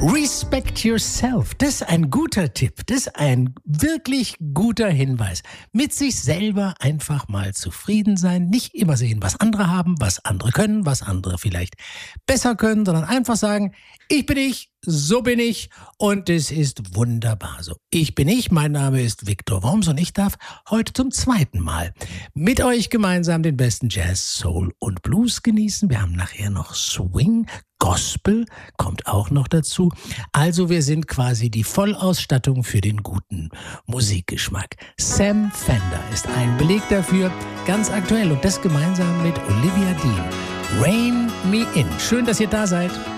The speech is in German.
Respect yourself. Das ist ein guter Tipp. Das ist ein wirklich guter Hinweis. Mit sich selber einfach mal zufrieden sein. Nicht immer sehen, was andere haben, was andere können, was andere vielleicht besser können, sondern einfach sagen, ich bin ich, so bin ich und es ist wunderbar so. Ich bin ich, mein Name ist Viktor Worms und ich darf heute zum zweiten Mal mit euch gemeinsam den besten Jazz, Soul und Blues genießen. Wir haben nachher noch Swing, Gospel kommt auch noch dazu. Also wir sind quasi die Vollausstattung für den guten Musikgeschmack. Sam Fender ist ein Beleg dafür, ganz aktuell und das gemeinsam mit Olivia Dean. Rain Me In. Schön, dass ihr da seid.